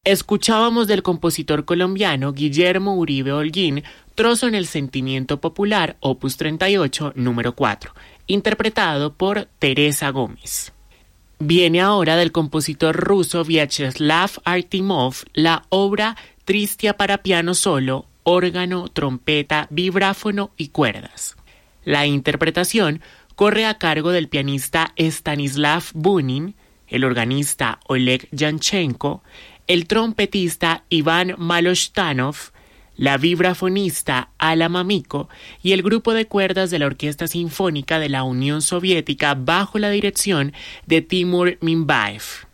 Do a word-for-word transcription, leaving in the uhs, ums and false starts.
Escuchábamos del compositor colombiano Guillermo Uribe Holguín, Trozo en el Sentimiento Popular, opus treinta y ocho, número cuatro, interpretado por Teresa Gómez. Viene ahora del compositor ruso Vyacheslav Artimov la obra Tristia para piano solo, órgano, trompeta, vibráfono y cuerdas. La interpretación corre a cargo del pianista Stanislav Bunin, el organista Oleg Yanchenko, el trompetista Iván Maloshtanov, la vibrafonista Ala Mamiko y el grupo de cuerdas de la Orquesta Sinfónica de la Unión Soviética bajo la dirección de Timur Minbaev.